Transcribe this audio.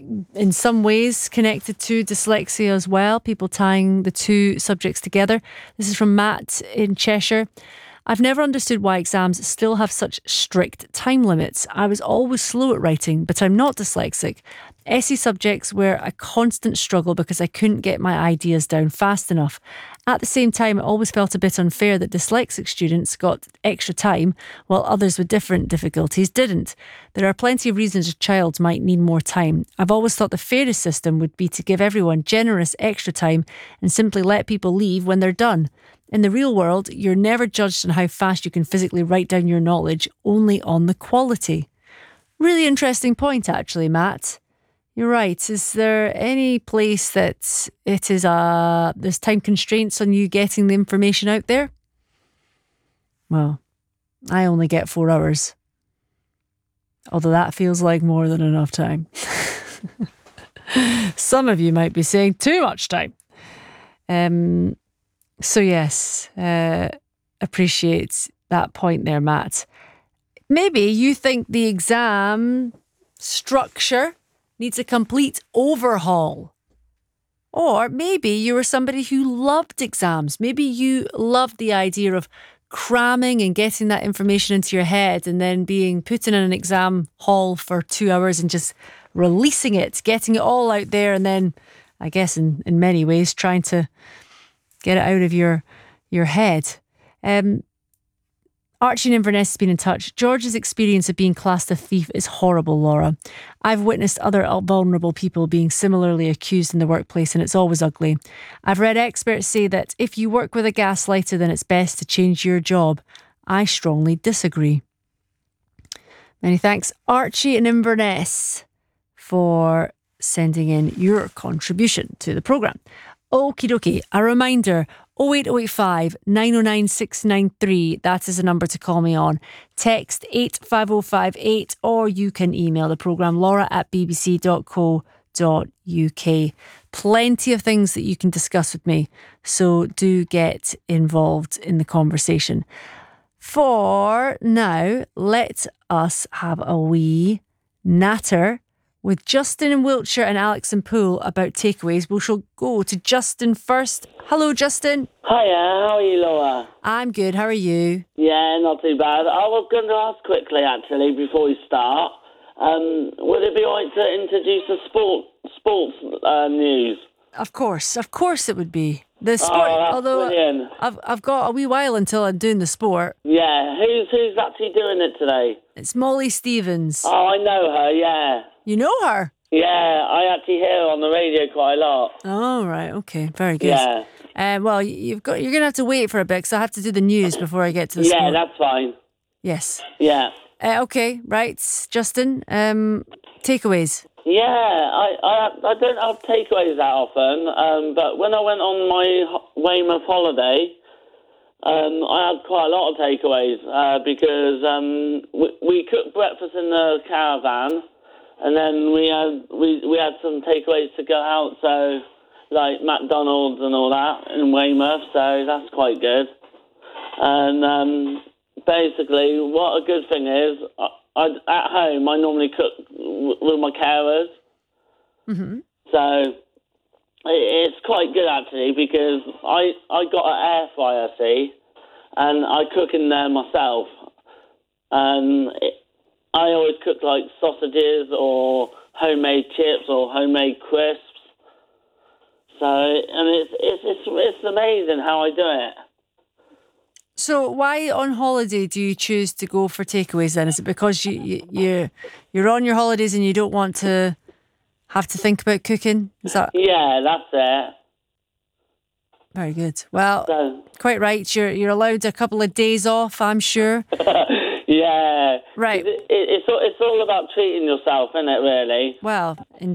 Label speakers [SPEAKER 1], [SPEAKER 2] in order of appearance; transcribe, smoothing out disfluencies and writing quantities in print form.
[SPEAKER 1] in some ways connected to dyslexia as well, people tying the two subjects together. This is from Matt in Cheshire. I've never understood why exams still have such strict time limits. I was always slow at writing, but I'm not dyslexic. SE subjects were a constant struggle because I couldn't get my ideas down fast enough. At the same time, it always felt a bit unfair that dyslexic students got extra time while others with different difficulties didn't. There are plenty of reasons a child might need more time. I've always thought the fairest system would be to give everyone generous extra time and simply let people leave when they're done. In the real world, you're never judged on how fast you can physically write down your knowledge, only on the quality. Really interesting point, actually, Matt. You're right. Is there any place that it is there's time constraints on you getting the information out there? Well, I only get 4 hours. Although that feels like more than enough time. Some of you might be saying too much time. So yes, appreciate that point there, Matt. Maybe you think the exam structure needs a complete overhaul. Or maybe you were somebody who loved exams. Maybe you loved the idea of cramming and getting that information into your head and then being put in an exam hall for 2 hours and just releasing it, getting it all out there, and then, I guess in many ways, trying to get it out of your head. Archie in Inverness has been in touch. George's experience of being classed a thief is horrible, Laura. I've witnessed other vulnerable people being similarly accused in the workplace, and it's always ugly. I've read experts say that if you work with a gaslighter, then it's best to change your job. I strongly disagree. Many thanks, Archie in Inverness, for sending in your contribution to the programme. Okie dokie. A reminder, 08085 909 693. That is the number to call me on. Text 85058, or you can email the programme laura@bbc.co.uk. Plenty of things that you can discuss with me, so do get involved in the conversation. For now, let us have a wee natter with Justin in Wiltshire and Alex in Poole about takeaways. We shall go to Justin first. Hello, Justin.
[SPEAKER 2] Hiya, how are you, Laura?
[SPEAKER 1] I'm good. How are you?
[SPEAKER 2] Yeah, not too bad. I was going to ask quickly, actually, before we start. Would it be all right to introduce the sports news?
[SPEAKER 1] Of course it would be. The sport,
[SPEAKER 2] that's
[SPEAKER 1] although
[SPEAKER 2] brilliant.
[SPEAKER 1] I've got a wee while until I'm doing the sport.
[SPEAKER 2] Yeah, who's actually doing it today?
[SPEAKER 1] It's Molly Stevens.
[SPEAKER 2] Oh, I know her, yeah.
[SPEAKER 1] You know her?
[SPEAKER 2] Yeah, I actually hear her on the radio quite a lot.
[SPEAKER 1] Oh, right, okay, very good.
[SPEAKER 2] Yeah.
[SPEAKER 1] Well, you're going to have to wait for a bit, because I have to do the news before I get to the sport.
[SPEAKER 2] Yeah, that's fine.
[SPEAKER 1] Yes.
[SPEAKER 2] Yeah.
[SPEAKER 1] Okay, right, Justin. Takeaways.
[SPEAKER 2] Yeah, I don't have takeaways that often, but when I went on my Weymouth holiday, I had quite a lot of takeaways because we cooked breakfast in the caravan, and then we had some takeaways to go out, so like McDonald's and all that in Weymouth, so that's quite good. And basically, what a good thing is, at home I normally cook with my carers, so it's quite good actually, because I got an air fryer, see, and I cook in there myself, and I always cook like sausages or homemade chips or homemade crisps. So, and it's amazing how I do it.
[SPEAKER 1] So why on holiday do you choose to go for takeaways then? Is it because you're on your holidays and you don't want to have to think about cooking? Is that?
[SPEAKER 2] Yeah, that's it.
[SPEAKER 1] Very good. Well,
[SPEAKER 2] So,
[SPEAKER 1] quite right. You're allowed a couple of days off, I'm sure.
[SPEAKER 2] yeah.
[SPEAKER 1] Right.
[SPEAKER 2] It's all about treating yourself, isn't it, really?
[SPEAKER 1] Well,